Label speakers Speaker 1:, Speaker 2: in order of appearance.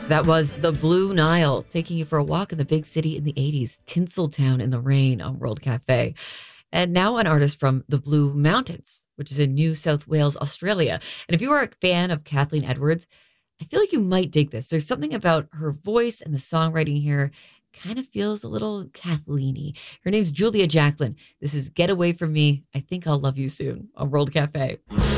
Speaker 1: That was The Blue Nile, taking you for a walk in the big city in the 80s, Tinseltown in the Rain on World Cafe. And now an artist from the Blue Mountains, which is in New South Wales, Australia. And if you are a fan of Kathleen Edwards, I feel like you might dig this. There's something about her voice and the songwriting here kind of feels a little Kathleen-y. Her name's Julia Jacklin. This is Get Away From Me. I Think I'll Love You Soon on World Cafe.